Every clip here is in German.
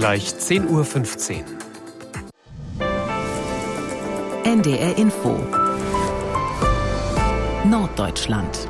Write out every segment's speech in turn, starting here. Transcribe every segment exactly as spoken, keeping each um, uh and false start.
gleich zehn Uhr fünfzehn. N D R Info Norddeutschland.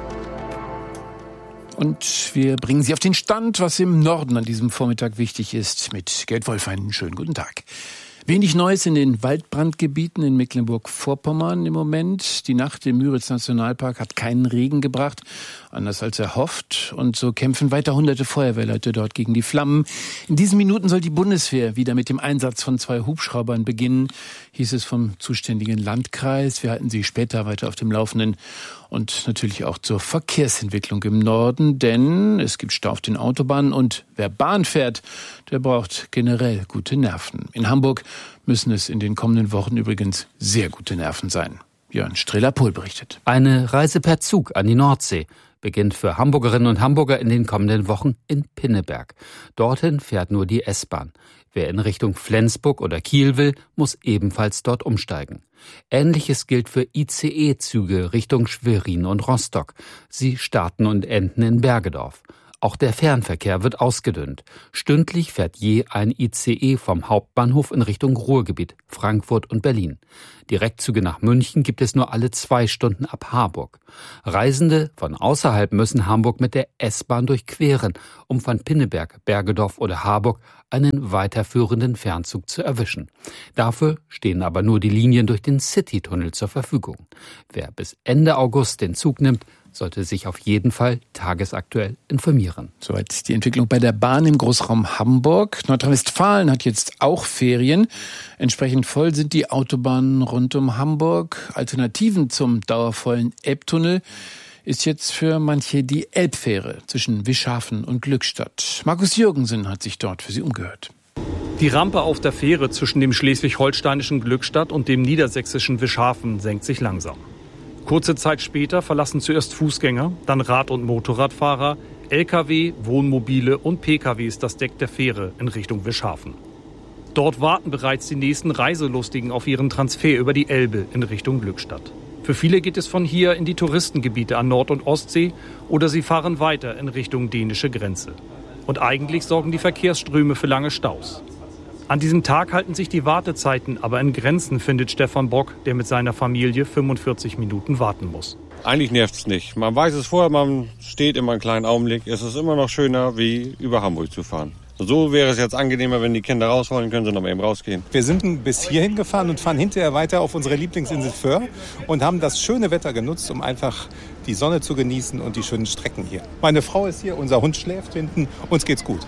Und wir bringen Sie auf den Stand, was im Norden an diesem Vormittag wichtig ist, mit Gerd Wolf. Einen schönen guten Tag. Wenig Neues in den Waldbrandgebieten in Mecklenburg-Vorpommern im Moment. Die Nacht im Müritz-Nationalpark hat keinen Regen gebracht, anders als erhofft. Und so kämpfen weiter hunderte Feuerwehrleute dort gegen die Flammen. In diesen Minuten soll die Bundeswehr wieder mit dem Einsatz von zwei Hubschraubern beginnen, hieß es vom zuständigen Landkreis. Wir halten Sie später weiter auf dem Laufenden. Und natürlich auch zur Verkehrsentwicklung im Norden, denn es gibt Stau auf den Autobahnen und wer Bahn fährt, der braucht generell gute Nerven. In Hamburg müssen es in den kommenden Wochen übrigens sehr gute Nerven sein. Jörn Strehler-Pohl berichtet. Eine Reise per Zug an die Nordsee beginnt für Hamburgerinnen und Hamburger in den kommenden Wochen in Pinneberg. Dorthin fährt nur die S-Bahn. Wer in Richtung Flensburg oder Kiel will, muss ebenfalls dort umsteigen. Ähnliches gilt für I C E-Züge Richtung Schwerin und Rostock. Sie starten und enden in Bergedorf. Auch der Fernverkehr wird ausgedünnt. Stündlich fährt je ein I C E vom Hauptbahnhof in Richtung Ruhrgebiet, Frankfurt und Berlin. Direktzüge nach München gibt es nur alle zwei Stunden ab Harburg. Reisende von außerhalb müssen Hamburg mit der S-Bahn durchqueren, um von Pinneberg, Bergedorf oder Harburg einen weiterführenden Fernzug zu erwischen. Dafür stehen aber nur die Linien durch den Citytunnel zur Verfügung. Wer bis Ende August den Zug nimmt, sollte sich auf jeden Fall tagesaktuell informieren. Soweit die Entwicklung bei der Bahn im Großraum Hamburg. Nordrhein-Westfalen hat jetzt auch Ferien. Entsprechend voll sind die Autobahnen rund um Hamburg. Alternativen zum dauervollen Elbtunnel ist jetzt für manche die Elbfähre zwischen Wischhafen und Glückstadt. Markus Jürgensen hat sich dort für Sie umgehört. Die Rampe auf der Fähre zwischen dem schleswig-holsteinischen Glückstadt und dem niedersächsischen Wischhafen senkt sich langsam. Kurze Zeit später verlassen zuerst Fußgänger, dann Rad- und Motorradfahrer, L K W, Wohnmobile und P K Ws das Deck der Fähre in Richtung Wischhafen. Dort warten bereits die nächsten Reiselustigen auf ihren Transfer über die Elbe in Richtung Glückstadt. Für viele geht es von hier in die Touristengebiete an Nord- und Ostsee oder sie fahren weiter in Richtung dänische Grenze. Und eigentlich sorgen die Verkehrsströme für lange Staus. An diesem Tag halten sich die Wartezeiten aber in Grenzen, findet Stefan Bock, der mit seiner Familie fünfundvierzig Minuten warten muss. Eigentlich nervt es nicht. Man weiß es vorher, man steht immer einen kleinen Augenblick. Es ist immer noch schöner, wie über Hamburg zu fahren. So wäre es jetzt angenehmer, wenn die Kinder raus wollen, können sie noch mal eben rausgehen. Wir sind bis hierhin gefahren und fahren hinterher weiter auf unsere Lieblingsinsel Föhr und haben das schöne Wetter genutzt, um einfach die Sonne zu genießen und die schönen Strecken hier. Meine Frau ist hier, unser Hund schläft hinten, uns geht's gut.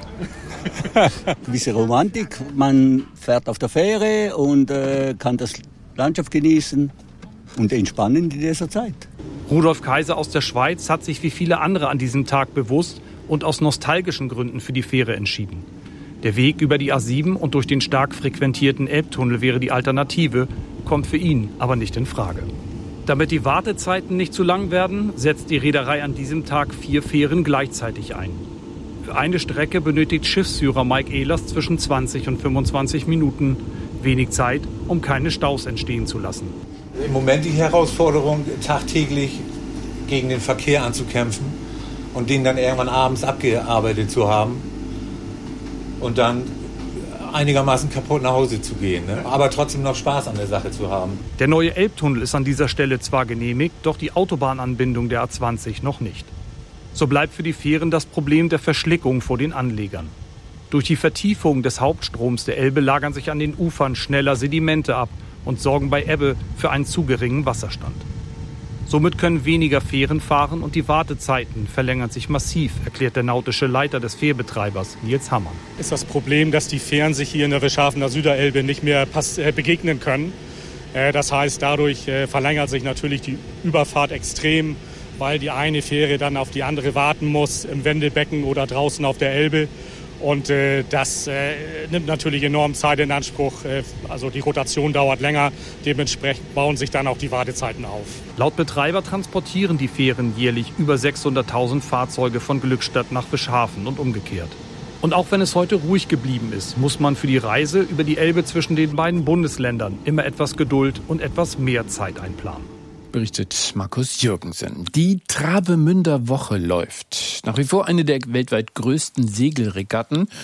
Ein bisschen Romantik, man fährt auf der Fähre und äh, kann das Landschaft genießen und entspannen in dieser Zeit. Rudolf Kaiser aus der Schweiz hat sich wie viele andere an diesem Tag bewusst und aus nostalgischen Gründen für die Fähre entschieden. Der Weg über die A sieben und durch den stark frequentierten Elbtunnel wäre die Alternative, kommt für ihn aber nicht in Frage. Damit die Wartezeiten nicht zu lang werden, setzt die Reederei an diesem Tag vier Fähren gleichzeitig ein. Für eine Strecke benötigt Schiffsführer Mike Ehlers zwischen zwanzig und fünfundzwanzig Minuten. Wenig Zeit, um keine Staus entstehen zu lassen. Im Moment die Herausforderung, tagtäglich gegen den Verkehr anzukämpfen und den dann irgendwann abends abgearbeitet zu haben und dann einigermaßen kaputt nach Hause zu gehen, ne? Aber trotzdem noch Spaß an der Sache zu haben. Der neue Elbtunnel ist an dieser Stelle zwar genehmigt, doch die Autobahnanbindung der A zwanzig noch nicht. So bleibt für die Fähren das Problem der Verschlickung vor den Anlegern. Durch die Vertiefung des Hauptstroms der Elbe lagern sich an den Ufern schneller Sedimente ab und sorgen bei Ebbe für einen zu geringen Wasserstand. Somit können weniger Fähren fahren und die Wartezeiten verlängern sich massiv, erklärt der nautische Leiter des Fährbetreibers, Nils Hammann. Ist das Problem, dass die Fähren sich hier in der Wischhafener Süderelbe nicht mehr pass- äh, begegnen können. Äh, das heißt, dadurch äh, verlängert sich natürlich die Überfahrt extrem, weil die eine Fähre dann auf die andere warten muss, im Wendelbecken oder draußen auf der Elbe. Und äh, das äh, nimmt natürlich enorm Zeit in Anspruch. Äh, also die Rotation dauert länger. Dementsprechend bauen sich dann auch die Wartezeiten auf. Laut Betreiber transportieren die Fähren jährlich über sechshunderttausend Fahrzeuge von Glückstadt nach Wischhafen und umgekehrt. Und auch wenn es heute ruhig geblieben ist, muss man für die Reise über die Elbe zwischen den beiden Bundesländern immer etwas Geduld und etwas mehr Zeit einplanen. Berichtet Markus Jürgensen. Die Travemünder Woche läuft. Nach wie vor eine der weltweit größten Segelregatten.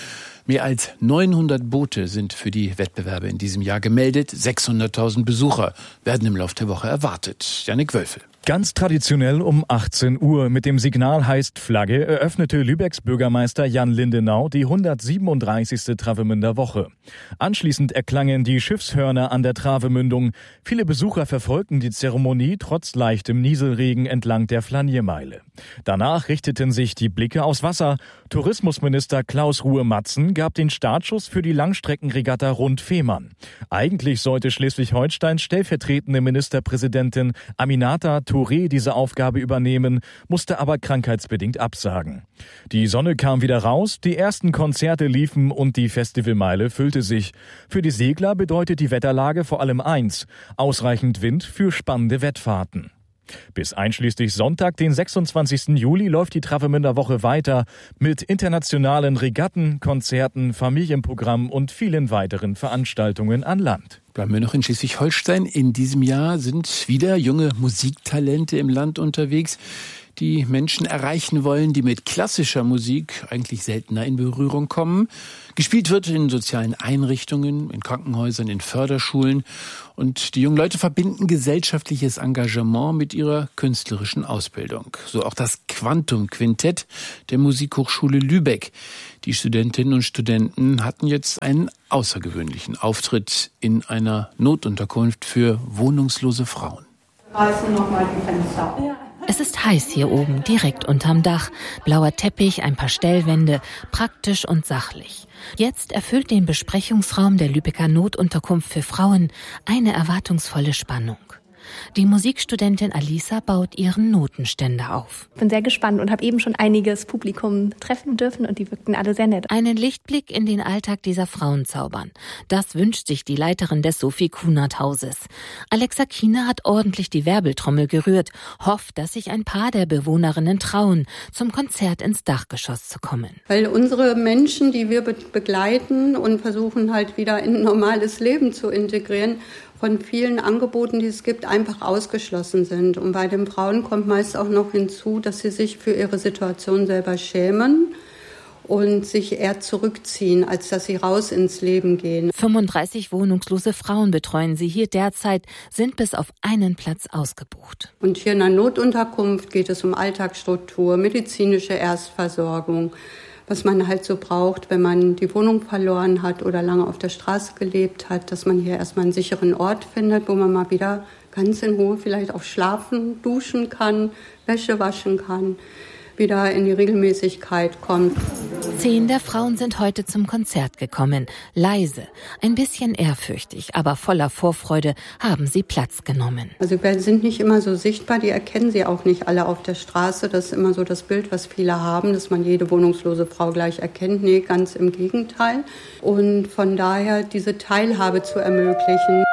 Mehr als neunhundert Boote sind für die Wettbewerbe in diesem Jahr gemeldet. sechshunderttausend Besucher werden im Laufe der Woche erwartet. Jannik Wölfel. Ganz traditionell um achtzehn Uhr mit dem Signal heißt Flagge eröffnete Lübecks Bürgermeister Jan Lindenau die hundertsiebenunddreißigste Travemünder Woche. Anschließend erklangen die Schiffshörner an der Travemündung. Viele Besucher verfolgten die Zeremonie trotz leichtem Nieselregen entlang der Flaniermeile. Danach richteten sich die Blicke aufs Wasser. Tourismusminister Klaus Ruhe-Matzen gab den Startschuss für die Langstreckenregatta rund Fehmarn. Eigentlich sollte Schleswig-Holsteins stellvertretende Ministerpräsidentin Aminata Touré diese Aufgabe übernehmen, musste aber krankheitsbedingt absagen. Die Sonne kam wieder raus, die ersten Konzerte liefen und die Festivalmeile füllte sich. Für die Segler bedeutet die Wetterlage vor allem eins: ausreichend Wind für spannende Wettfahrten. Bis einschließlich Sonntag, den sechsundzwanzigsten Juli, läuft die Travemünder Woche weiter mit internationalen Regatten, Konzerten, Familienprogramm und vielen weiteren Veranstaltungen an Land. Bleiben wir noch in Schleswig-Holstein. In diesem Jahr sind wieder junge Musiktalente im Land unterwegs, die Menschen erreichen wollen, die mit klassischer Musik eigentlich seltener in Berührung kommen. Gespielt wird in sozialen Einrichtungen, in Krankenhäusern, in Förderschulen. Und die jungen Leute verbinden gesellschaftliches Engagement mit ihrer künstlerischen Ausbildung. So auch das Quantum-Quintett der Musikhochschule Lübeck. Die Studentinnen und Studenten hatten jetzt einen außergewöhnlichen Auftritt in einer Notunterkunft für wohnungslose Frauen. Reißen nochmal die Fenster. Ja. Es ist heiß hier oben, direkt unterm Dach. Blauer Teppich, ein paar Stellwände, praktisch und sachlich. Jetzt erfüllt den Besprechungsraum der Lübecker Notunterkunft für Frauen eine erwartungsvolle Spannung. Die Musikstudentin Alisa baut ihren Notenständer auf. Ich bin sehr gespannt und habe eben schon einiges Publikum treffen dürfen und die wirkten alle sehr nett. Einen Lichtblick in den Alltag dieser Frauen zaubern. Das wünscht sich die Leiterin des Sophie Kunert Hauses. Alexa Kiener hat ordentlich die Wirbeltrommel gerührt, hofft, dass sich ein paar der Bewohnerinnen trauen, zum Konzert ins Dachgeschoss zu kommen. Weil unsere Menschen, die wir be- begleiten und versuchen halt wieder in ein normales Leben zu integrieren, von vielen Angeboten, die es gibt, einfach ausgeschlossen sind. Und bei den Frauen kommt meist auch noch hinzu, dass sie sich für ihre Situation selber schämen und sich eher zurückziehen, als dass sie raus ins Leben gehen. fünfunddreißig wohnungslose Frauen betreuen sie hier derzeit, sind bis auf einen Platz ausgebucht. Und hier in der Notunterkunft geht es um Alltagsstruktur, medizinische Erstversorgung, was man halt so braucht, wenn man die Wohnung verloren hat oder lange auf der Straße gelebt hat, dass man hier erstmal einen sicheren Ort findet, wo man mal wieder ganz in Ruhe vielleicht auch schlafen, duschen kann, Wäsche waschen kann, wieder in die Regelmäßigkeit kommt. Zehn der Frauen sind heute zum Konzert gekommen. Leise, ein bisschen ehrfürchtig, aber voller Vorfreude haben sie Platz genommen. Also wir sind nicht immer so sichtbar, die erkennen sie auch nicht alle auf der Straße. Das ist immer so das Bild, was viele haben, dass man jede wohnungslose Frau gleich erkennt. Nee, ganz im Gegenteil. Und von daher diese Teilhabe zu ermöglichen.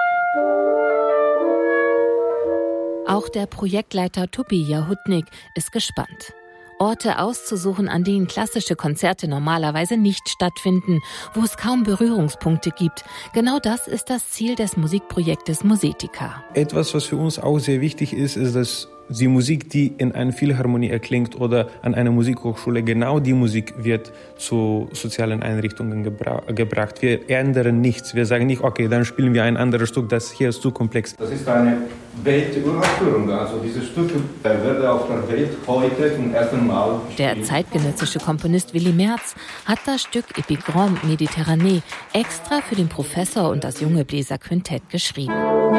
Auch der Projektleiter Tupi Jahutnik ist gespannt. Orte auszusuchen, an denen klassische Konzerte normalerweise nicht stattfinden, wo es kaum Berührungspunkte gibt. Genau das ist das Ziel des Musikprojektes Musetica. Etwas, was für uns auch sehr wichtig ist, ist, dass die Musik, die in einer Philharmonie erklingt oder an einer Musikhochschule, genau die Musik wird zu sozialen Einrichtungen gebra- gebracht. Wir ändern nichts. Wir sagen nicht, okay, dann spielen wir ein anderes Stück, das hier ist zu komplex. Das ist eine Welturaufführung. Also diese Stücke werden auf der Welt heute zum ersten Mal gespielt. Der zeitgenössische Komponist Willy Merz hat das Stück Epigramme Méditerranée extra für den Professor und das junge Bläserquintett geschrieben.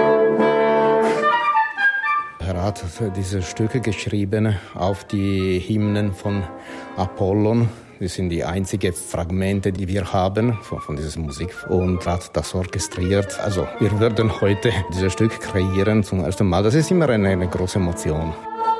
Er hat diese Stücke geschrieben auf die Hymnen von Apollon. Das sind die einzigen Fragmente, die wir haben von, von dieser Musik. Und hat das orchestriert. Also wir werden heute dieses Stück kreieren zum ersten Mal. Das ist immer eine, eine große Emotion.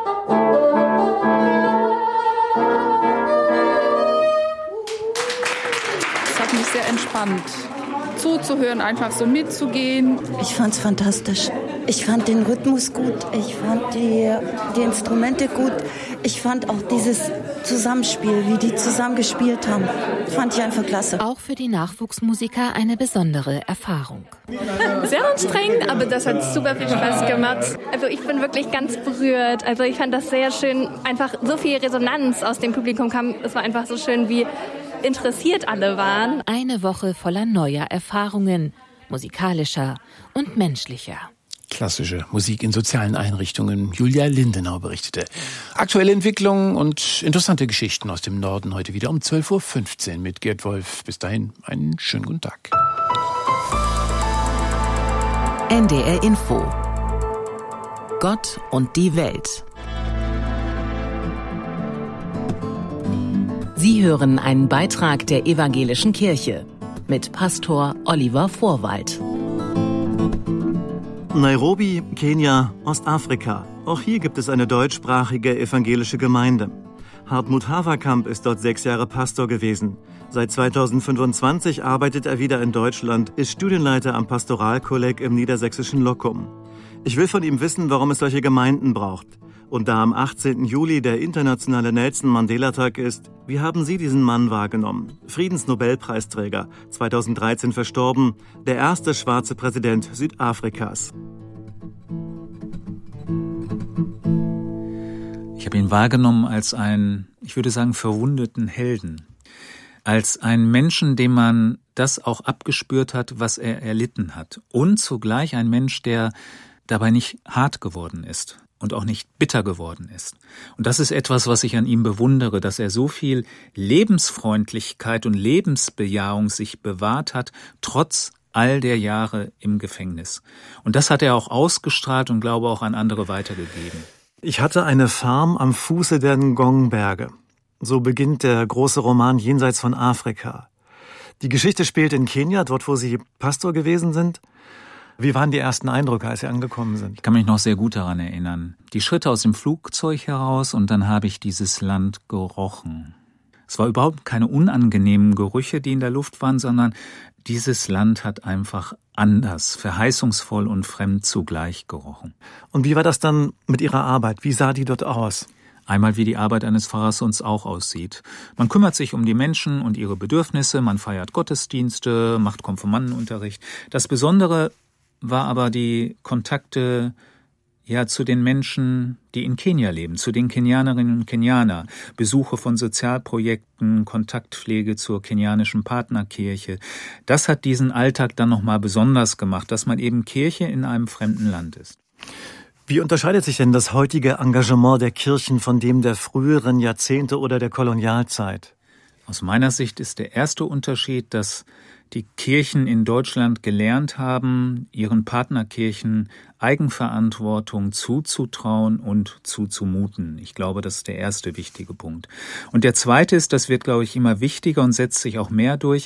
Es hat mich sehr entspannt, zuzuhören, einfach so mitzugehen. Ich fand's fantastisch. Ich fand den Rhythmus gut, ich fand die, die Instrumente gut, ich fand auch dieses Zusammenspiel, wie die zusammen gespielt haben, fand ich einfach klasse. Auch für die Nachwuchsmusiker eine besondere Erfahrung. Sehr anstrengend, aber das hat super viel Spaß gemacht. Also ich bin wirklich ganz berührt. Also ich fand das sehr schön, einfach so viel Resonanz aus dem Publikum kam. Es war einfach so schön, wie interessiert alle waren. Eine Woche voller neuer Erfahrungen, musikalischer und menschlicher. Klassische Musik in sozialen Einrichtungen. Julia Lindenau berichtete. Aktuelle Entwicklungen und interessante Geschichten aus dem Norden heute wieder um zwölf Uhr fünfzehn mit Gerd Wolf. Bis dahin einen schönen guten Tag. N D R Info. Gott und die Welt. Sie hören einen Beitrag der Evangelischen Kirche mit Pastor Oliver Vorwald. Nairobi, Kenia, Ostafrika. Auch hier gibt es eine deutschsprachige evangelische Gemeinde. Hartmut Haverkamp ist dort sechs Jahre Pastor gewesen. Seit zweitausendfünfundzwanzig arbeitet er wieder in Deutschland, ist Studienleiter am Pastoralkolleg im niedersächsischen Lockum. Ich will von ihm wissen, warum es solche Gemeinden braucht. Und da am achtzehnten Juli der internationale Nelson-Mandela-Tag ist, wie haben Sie diesen Mann wahrgenommen? Friedensnobelpreisträger, zweitausenddreizehn verstorben, der erste schwarze Präsident Südafrikas. Ich habe ihn wahrgenommen als einen, ich würde sagen, verwundeten Helden. Als einen Menschen, dem man das auch abgespürt hat, was er erlitten hat. Und zugleich ein Mensch, der dabei nicht hart geworden ist. Und auch nicht bitter geworden ist. Und das ist etwas, was ich an ihm bewundere, dass er so viel Lebensfreundlichkeit und Lebensbejahung sich bewahrt hat, trotz all der Jahre im Gefängnis. Und das hat er auch ausgestrahlt und glaube auch an andere weitergegeben. Ich hatte eine Farm am Fuße der Ngong-Berge. So beginnt der große Roman Jenseits von Afrika. Die Geschichte spielt in Kenia, dort wo Sie Pastor gewesen sind. Wie waren die ersten Eindrücke, als Sie angekommen sind? Ich kann mich noch sehr gut daran erinnern. Die Schritte aus dem Flugzeug heraus und dann habe ich dieses Land gerochen. Es war überhaupt keine unangenehmen Gerüche, die in der Luft waren, sondern dieses Land hat einfach anders, verheißungsvoll und fremd zugleich gerochen. Und wie war das dann mit Ihrer Arbeit? Wie sah die dort aus? Einmal wie die Arbeit eines Pfarrers sonst auch aussieht. Man kümmert sich um die Menschen und ihre Bedürfnisse, man feiert Gottesdienste, macht Konfirmandenunterricht. Das Besondere war aber die Kontakte ja zu den Menschen, die in Kenia leben, zu den Kenianerinnen und Kenianer, Besuche von Sozialprojekten, Kontaktpflege zur kenianischen Partnerkirche. Das hat diesen Alltag dann nochmal besonders gemacht, dass man eben Kirche in einem fremden Land ist. Wie unterscheidet sich denn das heutige Engagement der Kirchen von dem der früheren Jahrzehnte oder der Kolonialzeit? Aus meiner Sicht ist der erste Unterschied, dass die Kirchen in Deutschland gelernt haben, ihren Partnerkirchen Eigenverantwortung zuzutrauen und zuzumuten. Ich glaube, das ist der erste wichtige Punkt. Und der zweite ist, das wird, glaube ich, immer wichtiger und setzt sich auch mehr durch,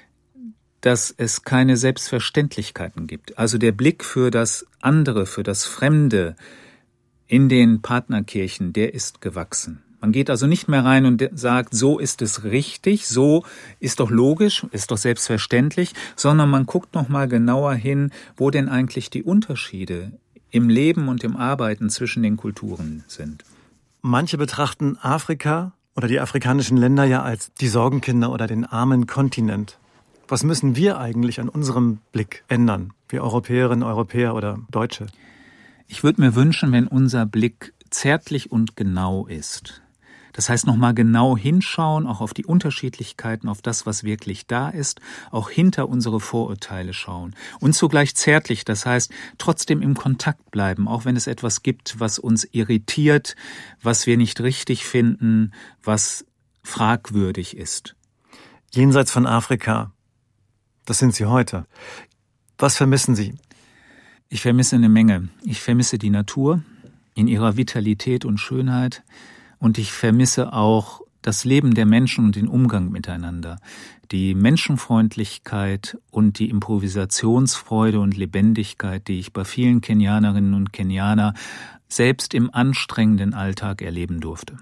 dass es keine Selbstverständlichkeiten gibt. Also der Blick für das andere, für das Fremde in den Partnerkirchen, der ist gewachsen. Man geht also nicht mehr rein und sagt, so ist es richtig, so ist doch logisch, ist doch selbstverständlich, sondern man guckt noch mal genauer hin, wo denn eigentlich die Unterschiede im Leben und im Arbeiten zwischen den Kulturen sind. Manche betrachten Afrika oder die afrikanischen Länder ja als die Sorgenkinder oder den armen Kontinent. Was müssen wir eigentlich an unserem Blick ändern, wir Europäerinnen, Europäer oder Deutsche? Ich würde mir wünschen, wenn unser Blick zärtlich und genau ist. Das heißt, nochmal genau hinschauen, auch auf die Unterschiedlichkeiten, auf das, was wirklich da ist, auch hinter unsere Vorurteile schauen. Und zugleich zärtlich, das heißt, trotzdem im Kontakt bleiben, auch wenn es etwas gibt, was uns irritiert, was wir nicht richtig finden, was fragwürdig ist. Jenseits von Afrika, das sind Sie heute. Was vermissen Sie? Ich vermisse eine Menge. Ich vermisse die Natur in ihrer Vitalität und Schönheit. Und ich vermisse auch das Leben der Menschen und den Umgang miteinander. Die Menschenfreundlichkeit und die Improvisationsfreude und Lebendigkeit, die ich bei vielen Kenianerinnen und Kenianer selbst im anstrengenden Alltag erleben durfte.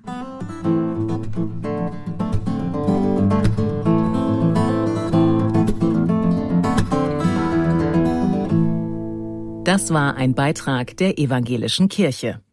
Das war ein Beitrag der Evangelischen Kirche.